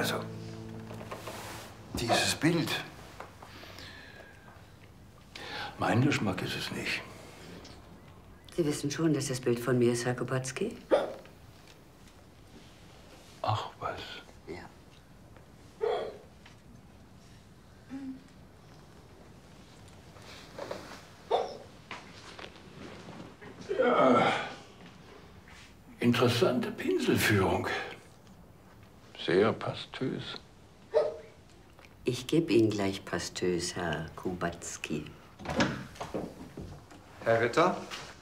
Also, dieses Bild. Mein Geschmack ist es nicht. Sie wissen schon, dass das Bild von mir ist, Herr Kubacki? Ach, was? Ja. Ja. Interessante Pinselführung. Sehr pastös. Ich gebe Ihnen gleich pastös, Herr Kubacki. Herr Ritter,